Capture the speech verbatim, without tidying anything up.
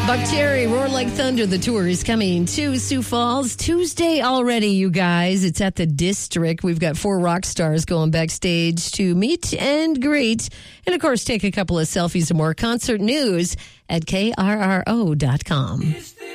Buckcherry, Roar Like Thunder, the tour is coming to Sioux Falls Tuesday already, you guys. It's at the District. We've got four rock stars going backstage to meet and greet, and, of course, take a couple of selfies and more. Concert news at K R R O dot com.